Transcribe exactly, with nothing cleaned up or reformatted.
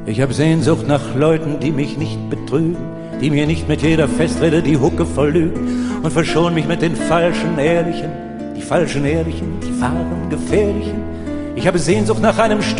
Ich hab Sehnsucht nach Leuten, die mich nicht betrügen, die mir nicht mit jeder Festrede die Hucke voll lügen und verschon mich mit den falschen Ehrlichen, die falschen Ehrlichen, die wahren Gefährlichen. Ich habe Sehnsucht nach einem